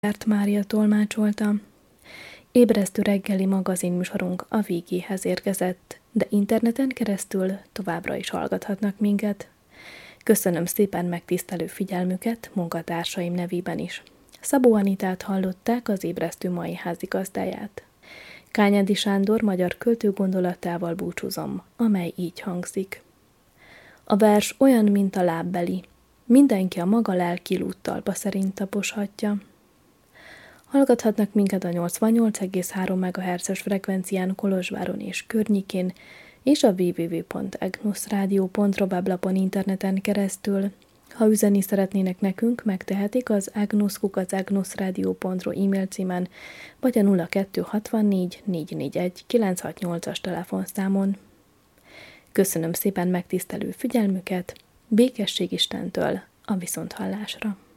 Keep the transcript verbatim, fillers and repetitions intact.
Járt Mária tolmácsolta. Ébresztő reggeli magazinműsorunk a végéhez érkezett, de interneten keresztül továbbra is hallgathatnak minket. Köszönöm szépen megtisztelő figyelmüket munkatársaim nevében is. Szabó Anitát hallották, az Ébresztő mai házigazdáját. Kányádi Sándor magyar költő gondolatával búcsúzom, amely így hangzik. A vers olyan, mint a lábbeli. Mindenki a maga lelki lúttalpa szerint taposhatja. Hallgathatnak minket a nyolcvannyolc egész három megahertzes frekvencián Kolozsváron és környékén, és a double-u double-u double-u pont egnoszradio pont ru weblapon interneten keresztül. Ha üzenni szeretnének nekünk, megtehetik az agnosz kukac agnoszradio pont ru e-mail címen, vagy a nulla kettő hatvannégy négy négy egy kilenc hat nyolcas telefonszámon. Köszönöm szépen megtisztelő figyelmüket, békesség Istentől, a viszonthallásra!